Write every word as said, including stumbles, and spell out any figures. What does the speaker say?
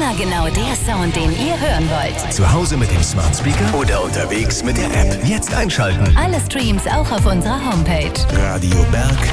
Immer genau der Sound, den ihr hören wollt. Zu Hause mit dem Smart Speaker oder unterwegs mit der App. Jetzt einschalten. Alle Streams auch auf unserer Homepage. Radio Berg